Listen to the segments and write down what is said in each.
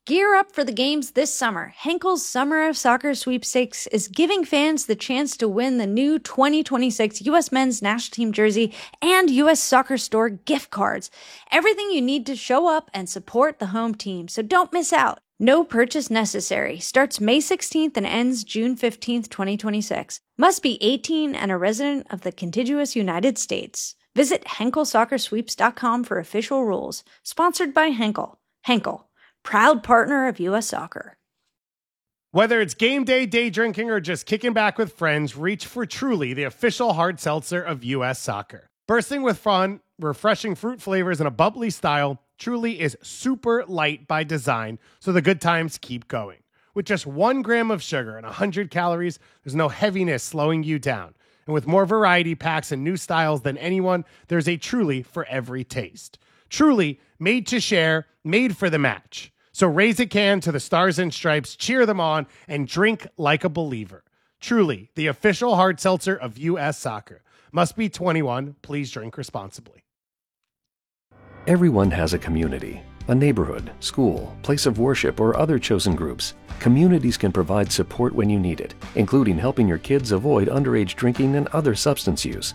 Gear up for the games this summer. Henkel's Summer of Soccer Sweepstakes is giving fans the chance to win the new 2026 U.S. Men's National Team jersey and U.S. Soccer Store gift cards. Everything you need to show up and support the home team, so don't miss out. No purchase necessary. Starts May 16th and ends June 15th, 2026. Must be 18 and a resident of the contiguous United States. Visit HenkelSoccerSweeps.com for official rules. Sponsored by Henkel. Henkel, proud partner of U.S. Soccer. Whether it's game day, day drinking, or just kicking back with friends, reach for Truly, the official hard seltzer of U.S. Soccer. Bursting with fun, refreshing fruit flavors, and a bubbly style, Truly is super light by design, so the good times keep going. With just 1 gram of sugar and 100 calories, there's no heaviness slowing you down. And with more variety packs and new styles than anyone, there's a Truly for every taste. Truly, made to share, made for the match. So raise a can to the Stars and Stripes, cheer them on, and drink like a believer. Truly, the official hard seltzer of U.S. Soccer. Must be 21. Please drink responsibly. Everyone has a community, a neighborhood, school, place of worship, or other chosen groups. Communities can provide support when you need it, including helping your kids avoid underage drinking and other substance use.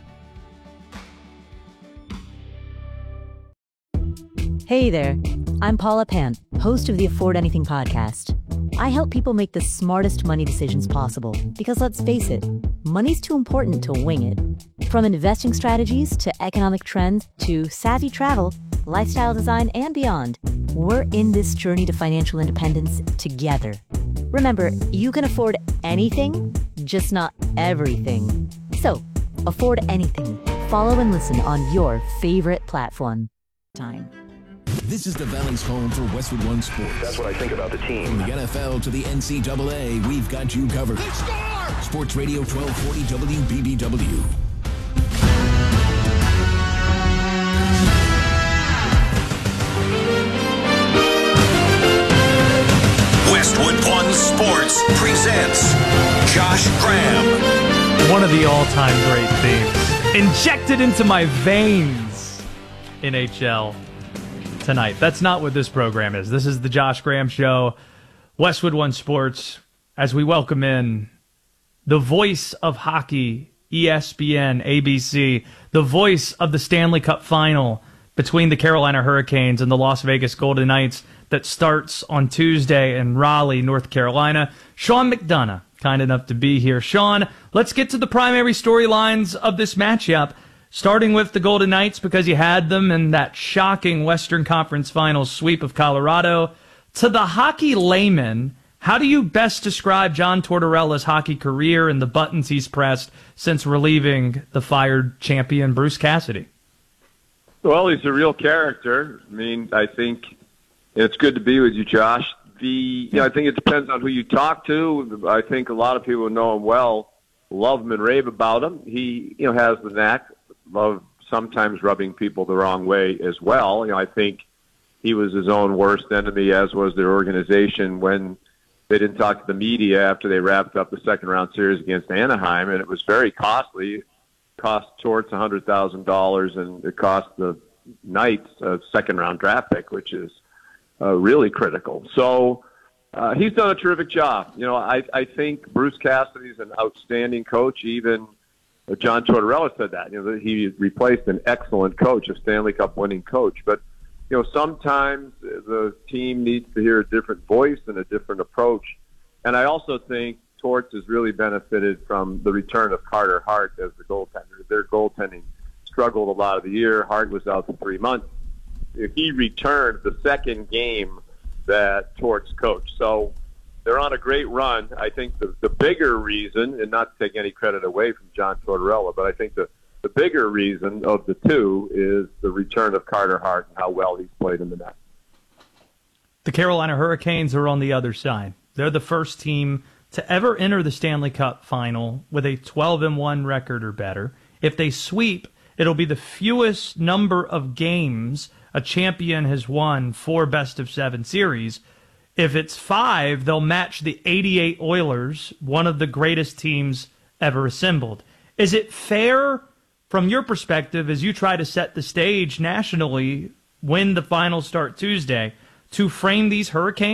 Hey there, I'm Paula Pant, host of the Afford Anything podcast. I help people make the smartest money decisions possible because let's face it, money's too important to wing it. From investing strategies to economic trends to savvy travel, lifestyle design, and beyond, we're in this journey to financial independence together. Remember, you can afford anything, just not everything. So, afford anything. Follow and listen on your favorite platform. Time. This is the Valley's home for Westwood One Sports. That's what I think about the team. From the NFL to the NCAA, we've got you covered. They score! Sports Radio 1240 WBBW. Westwood One Sports presents Josh Graham. One of the all-time great themes. Injected into my veins. NHL. Tonight. That's not what this program is. This is the Josh Graham Show, Westwood One Sports, as we welcome in the voice of hockey, ESPN, ABC, the voice of the Stanley Cup Final between the Carolina Hurricanes and the Las Vegas Golden Knights that starts on Tuesday in Raleigh, North Carolina. Sean McDonough, kind enough to be here. Sean, let's get to the primary storylines of this matchup. Starting with the Golden Knights, because you had them in that shocking Western Conference Finals sweep of Colorado. To the hockey layman, how do you best describe John Tortorella's hockey career and the buttons he's pressed since relieving the fired champion Bruce Cassidy? Well, he's a real character. I mean, I think it's good to be with you, Josh. I think it depends on who you talk to. I think a lot of people who know him well love him and rave about him. He, has the knack of sometimes rubbing people the wrong way as well. I think he was his own worst enemy, as was their organization, when they didn't talk to the media after they wrapped up the second-round series against Anaheim, and it was very costly. It cost Torts $100,000, and it cost the Knights a second-round draft pick, which is really critical. So he's done a terrific job. I think Bruce Cassidy's an outstanding coach. Even John Tortorella said that. He replaced an excellent coach, a Stanley Cup winning coach. But sometimes the team needs to hear a different voice and a different approach. And I also think Torts has really benefited from the return of Carter Hart as the goaltender. Their goaltending struggled a lot of the year. Hart was out for 3 months. He returned the second game that Torts coached. So they're on a great run. I think the bigger reason, and not to take any credit away from John Tortorella, but I think the bigger reason of the two is the return of Carter Hart and how well he's played in the net. The Carolina Hurricanes are on the other side. They're the first team to ever enter the Stanley Cup Final with a 12-1 record or better. If they sweep, it'll be the fewest number of games a champion has won for best-of-7 series. If it's 5, they'll match the '88 Oilers, one of the greatest teams ever assembled. Is it fair, from your perspective, as you try to set the stage nationally when the finals start Tuesday, to frame these Hurricanes